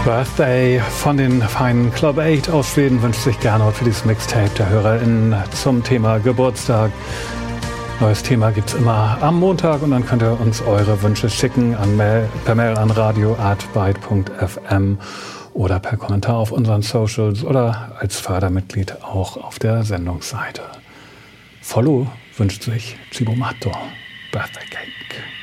Birthday von den feinen Club 8 aus Schweden wünscht sich Gernot für dieses Mixtape der HörerInnen zum Thema Geburtstag. Neues Thema gibt es immer am Montag und dann könnt ihr uns eure Wünsche schicken per Mail an radio@byte.fm oder per Kommentar auf unseren Socials oder als Fördermitglied auch auf der Sendungsseite. Follow wünscht sich Cibo Matto. Birthday Cake.